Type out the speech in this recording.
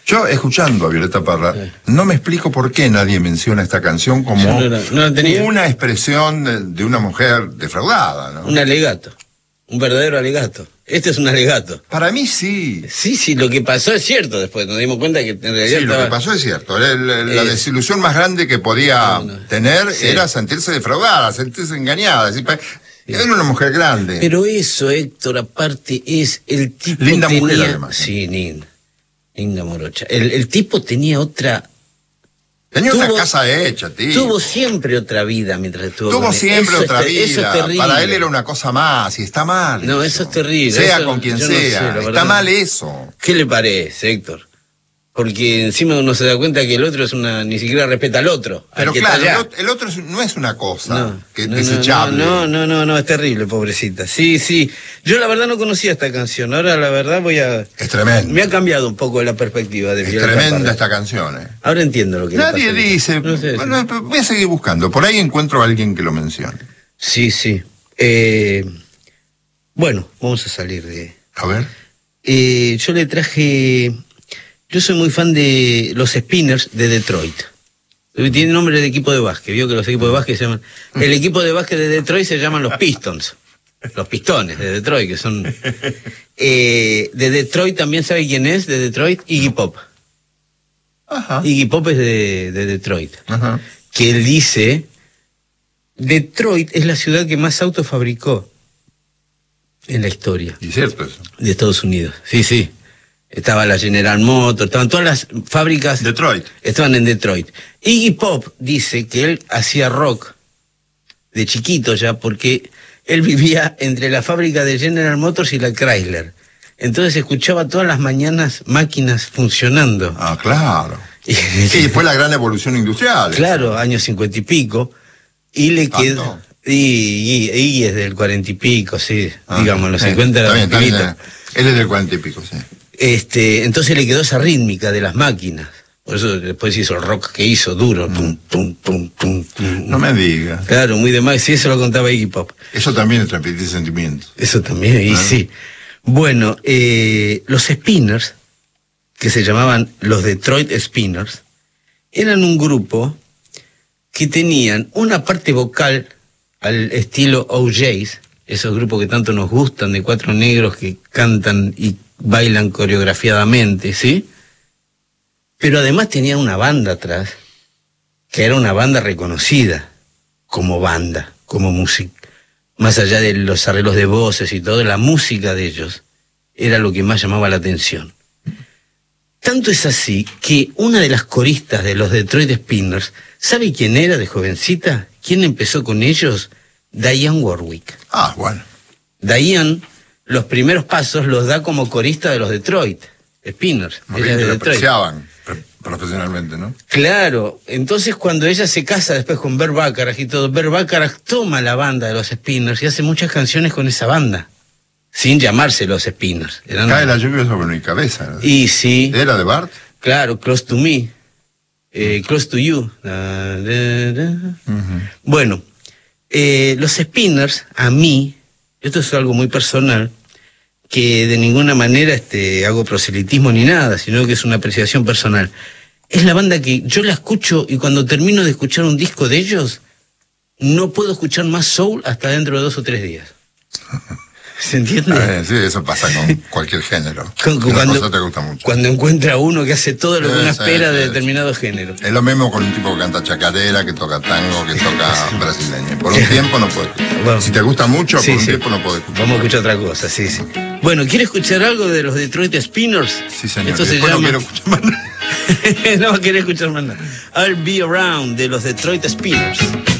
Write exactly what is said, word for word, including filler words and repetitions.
Yo, escuchando a Violeta Parra, sí. no me explico por qué nadie menciona esta canción como no la, no la tenía. una expresión de, de una mujer defraudada, ¿no? Un alegato, un verdadero alegato. Este es un alegato. Para mí sí. Sí, sí, lo que pasó es cierto después, nos dimos cuenta que en realidad Sí, estaba... lo que pasó es cierto. La, la, la desilusión más grande que podía no, no. tener sí. era sentirse defraudada, sentirse engañada. ¿Sí? Era una mujer grande. Pero eso, Héctor, aparte, es el tipo... Linda tenía... mujer, además. Sí, linda. Linda morocha. El, el tipo tenía otra... Tenía tuvo, una casa hecha, tío. Tuvo siempre otra vida mientras estuvo Tuvo con siempre eso otra es, vida. Eso es terrible. Para él era una cosa más, y está mal. No, eso, eso es terrible. Sea eso, con quien sea. No sé, está verdad. mal eso. ¿Qué le parece, Héctor? Porque encima uno se da cuenta que el otro es una... ni siquiera respeta al otro. Pero al que claro, el otro es, no es una cosa no, que no, desechable. No, no, no, no, es terrible, pobrecita. Sí, sí. Yo la verdad no conocía esta canción. Ahora la verdad voy a... Es tremendo. Me ha cambiado un poco la perspectiva de Es Violeta tremenda Parra. esta canción, eh. Ahora entiendo lo que Nadie le pasa. dice... No sé, bueno, sí. Voy a seguir buscando. Por ahí encuentro a alguien que lo mencione. Sí, sí. Eh, bueno, vamos a salir de... A ver. Eh, yo le traje... Yo soy muy fan de los Spinners de Detroit. Tiene nombre de equipo de básquet. Vio que los equipos de básquet se llaman... El equipo de básquet de Detroit se llaman los Pistons. Los Pistones de Detroit, que son... Eh, de Detroit también, ¿sabe quién es? De Detroit, Iggy Pop. Ajá. Iggy Pop es de, de Detroit. Ajá. Que él dice... Detroit es la ciudad que más autos fabricó en la historia. Y cierto eso. De Estados Unidos. Sí, sí. Estaba la General Motors, estaban todas las fábricas... Detroit. Estaban en Detroit. Iggy Pop dice que él hacía rock de chiquito ya, porque él vivía entre la fábrica de General Motors y la Chrysler. Entonces escuchaba todas las mañanas máquinas funcionando. Ah, claro. Y, y fue la gran evolución industrial. Claro, eso. años cincuenta y pico. Y le quedó... Y Iggy es del cuarenta y pico, sí. Ah, digamos, los cincuenta era está bien, está bien. Él es del cuarenta y pico, sí. Este, entonces le quedó esa rítmica de las máquinas. Por eso después hizo el rock que hizo, duro. Mm. Tum, tum, tum, tum, tum. No me digas. Claro, muy de más. Sí, eso lo contaba Iggy Pop. Eso también es transmitir sentimientos. Eso también, y ¿Ah? sí. Bueno, eh, los Spinners, que se llamaban los Detroit Spinners, eran un grupo que tenían una parte vocal al estilo O Js, esos grupos que tanto nos gustan, de cuatro negros que cantan y bailan coreografiadamente, ¿sí? Pero además tenían una banda atrás, que era una banda reconocida como banda, como música. Más allá de los arreglos de voces y todo, la música de ellos era lo que más llamaba la atención. Tanto es así que una de las coristas de los Detroit Spinners, ¿sabe quién era de jovencita? ¿Quién empezó con ellos? Dionne Warwick. Ah, bueno. Dionne, los primeros pasos los da como corista de los Detroit Spinners. Ella es de Detroit. Apreciaban profesionalmente, ¿no? Claro. Entonces cuando ella se casa después con Bert Bacharach y todo, Bert Bacharach toma la banda de los Spinners y hace muchas canciones con esa banda. Sin llamarse los Spinners. Eran... Cae la lluvia sobre mi cabeza, ¿no? Y sí. ¿Era de Bart? Claro, Close to Me. Eh, Close to You. Da, da, da. Uh-huh. Bueno, eh, los Spinners, a mí, esto es algo muy personal, que de ninguna manera este, hago proselitismo ni nada, sino que es una apreciación personal. Es la banda que yo la escucho y cuando termino de escuchar un disco de ellos, no puedo escuchar más soul hasta dentro de dos o tres días. ¿Se entiende? Eh, sí, eso pasa con cualquier género. Con, con, cuando, cosa te gusta mucho. Cuando encuentra uno que hace todo lo que uno sí, espera sí, de sí. determinado género. Es lo mismo con un tipo que canta chacarera, que toca tango, que toca brasileño. Por un tiempo no puedes. Bueno, si te gusta mucho, sí, por un sí. tiempo no puedes. Vamos a escuchar otra cosa, sí, sí. Bueno, ¿quiere escuchar algo de los Detroit Spinners? Sí, señor. Esto se Después llama... no quiero escuchar más nada. No va a querer escuchar más nada. I'll Be Around de los Detroit Spinners.